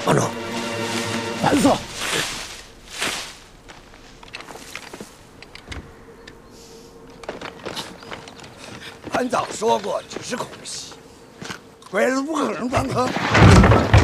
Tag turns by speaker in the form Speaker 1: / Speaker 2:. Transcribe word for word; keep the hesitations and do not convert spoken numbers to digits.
Speaker 1: 王总，
Speaker 2: 蓝色。
Speaker 1: 俺早说过，只是空袭，鬼子不可能钻坑。